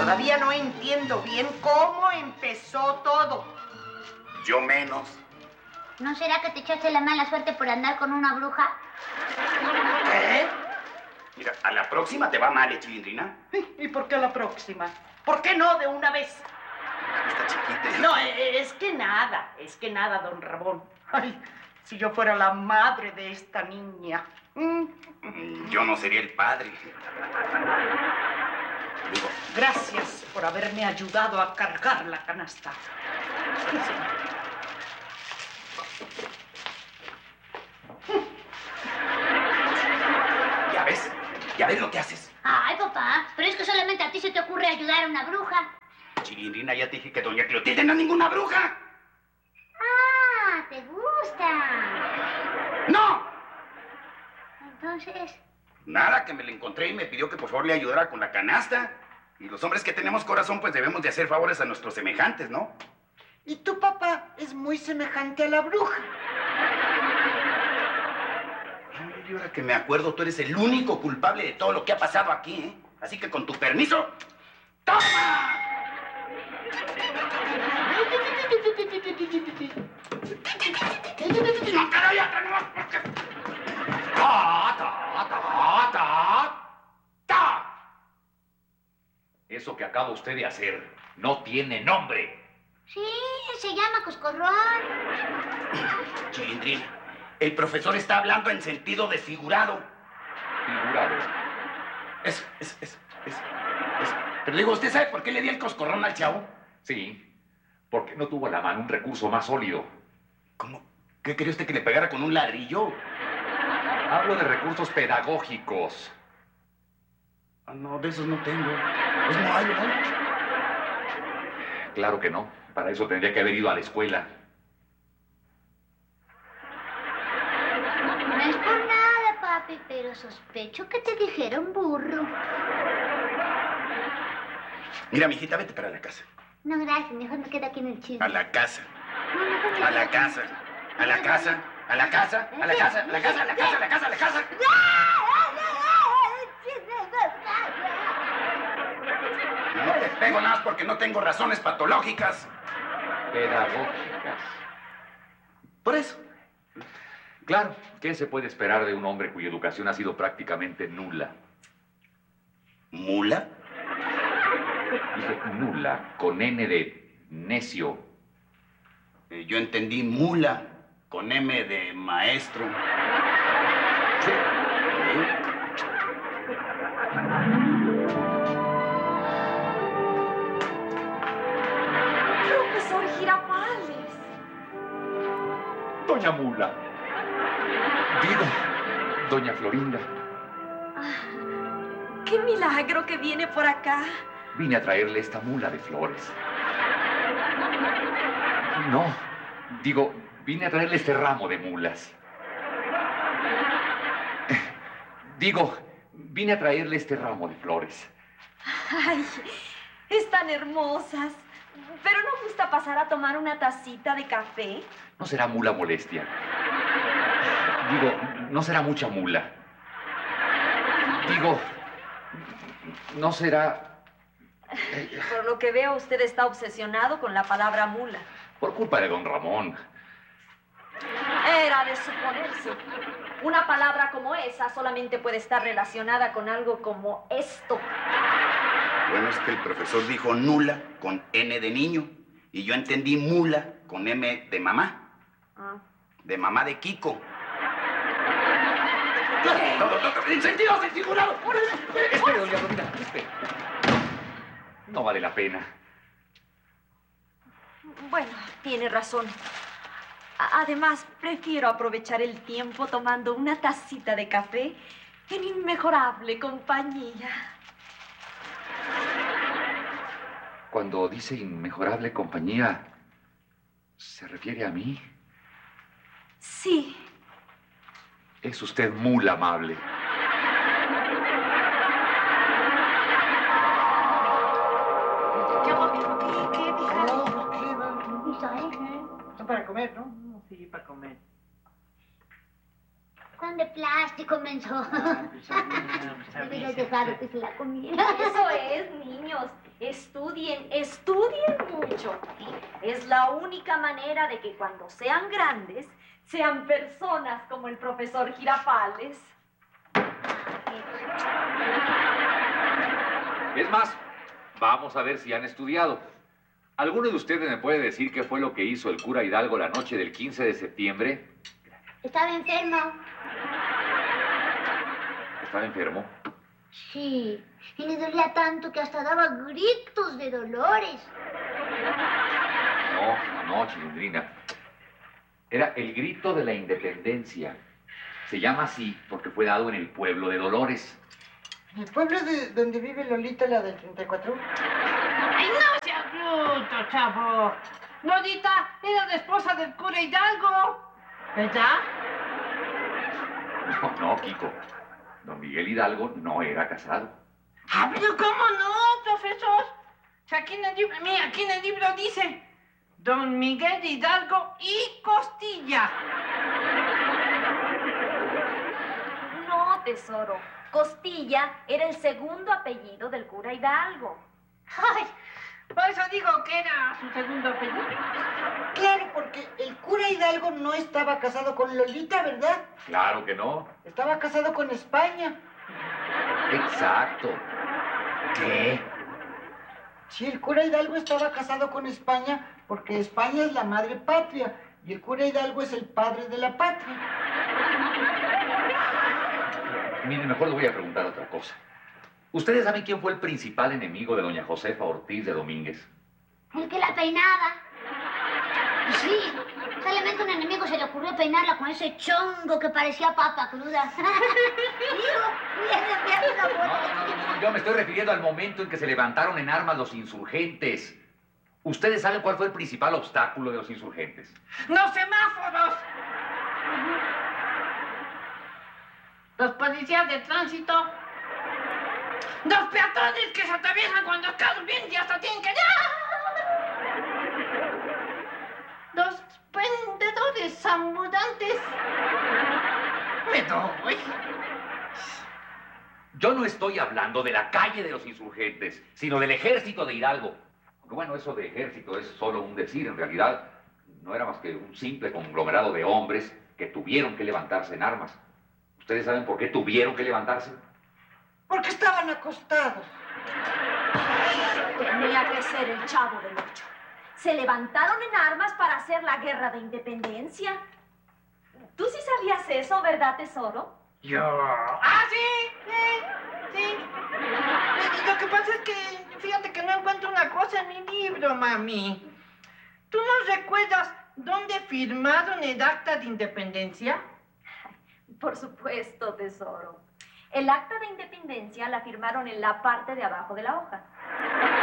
Todavía no entiendo bien cómo empezó todo. Yo menos. ¿No será que te echaste la mala suerte por andar con una bruja? ¿Qué? Mira, a la próxima te va mal, Chilindrina. ¿Y por qué a la próxima? ¿Por qué no de una vez? Está chiquita. No, es que nada, don Ramón. Ay, si yo fuera la madre de esta niña. Yo no sería el padre. Digo, gracias por haberme ayudado a cargar la canasta. ¿Ya ves lo que haces? Ay, papá, pero es que solamente a ti se te ocurre ayudar a una bruja. Chilindrina, ya te dije que doña Clotilde no es ninguna bruja. Ah, ¿te gusta? ¡No! Entonces... Nada, que me la encontré y me pidió que por favor le ayudara con la canasta. Y los hombres que tenemos corazón, pues debemos de hacer favores a nuestros semejantes, ¿no? Y tu papá es muy semejante a la bruja. Y ahora que me acuerdo, tú eres el único culpable de todo lo que ha pasado aquí, ¿eh? Así que con tu permiso, ¡toma! ¡No, caray, acá nomás, porque... ¡Ta! Eso que acaba usted de hacer no tiene nombre. Sí, se llama coscorrón. Chilindrina, el profesor está hablando en sentido desfigurado. Figurado. Eso. Pero digo, ¿usted sabe por qué le di el coscorrón al chavo? Sí, porque no tuvo a la mano un recurso más sólido. ¿Cómo? ¿Qué quería usted que le pegara con un ladrillo? Hablo de recursos pedagógicos. Ah, no, de esos no tengo. Pues no hay, ¿verdad? Claro que no. Para eso tendría que haber ido a la escuela. No es por nada, papi, pero sospecho que te dijeron burro. Mira, mijita, vete para la casa. No, gracias, mejor me quedo aquí en el chisme. A la casa. No, mejor me A la quedo aquí. casa. A la casa. A la casa. A la casa. A la casa. A la casa. A la casa. A la casa. No te pego nada más porque no tengo razones patológicas. Pedagógicas. Por eso. Claro, ¿qué se puede esperar de un hombre cuya educación ha sido prácticamente nula? ¿Mula? Dije nula, con N de necio. Yo entendí mula, con M de maestro. Sí. Profesor Girafales. Doña Mula. Digo, doña Florinda. ¡Qué milagro que viene por acá! Vine a traerle esta mula de flores. No, digo, vine a traerle este ramo de mulas. Digo, vine a traerle este ramo de flores. ¡Ay! Están hermosas. ¿Pero no gusta pasar a tomar una tacita de café? ¿No será mula molestia? Digo, no será mucha mula. Digo, no será... Por lo que veo, usted está obsesionado con la palabra mula. Por culpa de don Ramón. Era de suponerse. Una palabra como esa solamente puede estar relacionada con algo como esto. Bueno, es que el profesor dijo nula con N de niño. Y yo entendí mula con M de mamá. Ah. De mamá de Kiko. Todo, en sentido desfigurado. Espere, doña Florinda, espere. No vale la pena. Bueno, tiene razón. Además, prefiero aprovechar el tiempo tomando una tacita de café en inmejorable compañía. Cuando dice inmejorable compañía, ¿se refiere a mí? Sí. Es usted muy amable. ¿Qué dijo? ¿Qué? Para comer, ¿no? Sí, para comer. Son de plástico, menso. Deberías dejado que se la comiera. Eso es. es, niños. Estudien, estudien mucho. Es la única manera de que cuando sean grandes, sean personas como el profesor Girafales. Es más, vamos a ver si han estudiado. ¿Alguno de ustedes me puede decir qué fue lo que hizo el cura Hidalgo la noche del 15 de septiembre? Estaba enfermo. ¿Estaba enfermo? Sí, y le dolía tanto que hasta daba gritos de dolores. No, Chilindrina. Era el grito de la independencia. Se llama así porque fue dado en el pueblo de Dolores. ¿El pueblo de donde vive Lolita, la del 34? ¡Ay, no seas bruto, chavo! Lolita era la esposa del cura Hidalgo, ¿verdad? No, Kiko. Don Miguel Hidalgo no era casado. Ah, pero ¿cómo no, profesor? O sea, aquí en el libro, mira, aquí en el libro dice Don Miguel Hidalgo y Costilla. No, tesoro. Costilla era el segundo apellido del cura Hidalgo. Ay, por eso digo que era su segundo apellido. Claro, porque el cura Hidalgo no estaba casado con Lolita, ¿verdad? Claro que no. Estaba casado con España. Exacto. ¿Qué? Sí, el cura Hidalgo estaba casado con España porque España es la madre patria y el cura Hidalgo es el padre de la patria. Miren, mejor les voy a preguntar otra cosa. ¿Ustedes saben quién fue el principal enemigo de doña Josefa Ortiz de Domínguez? El que la peinaba. Sí, solamente a un enemigo se le ocurrió peinarla con ese chongo que parecía papa cruda. No, yo me estoy refiriendo al momento en que se levantaron en armas los insurgentes. ¿Ustedes saben cuál fue el principal obstáculo de los insurgentes? ¡Los semáforos! Los policías de tránsito. Los peatones que se atraviesan cuando los carros vienen y hasta tienen que... Los vendedores ambulantes. Me doy. Yo no estoy hablando de la calle de los insurgentes, sino del ejército de Hidalgo. Aunque bueno, eso de ejército es solo un decir. En realidad, no era más que un simple conglomerado de hombres que tuvieron que levantarse en armas. ¿Ustedes saben por qué tuvieron que levantarse? Porque estaban acostados. Tenía que ser el Chavo del Ocho. Se levantaron en armas para hacer la guerra de independencia. ¿Tú sí sabías eso, verdad, tesoro? Yo... ¡Ah, sí! Sí. Lo que pasa es que, fíjate que no encuentro una cosa en mi libro, mami. ¿Tú no recuerdas dónde firmaron el acta de independencia? Por supuesto, tesoro. El acta de independencia la firmaron en la parte de abajo de la hoja.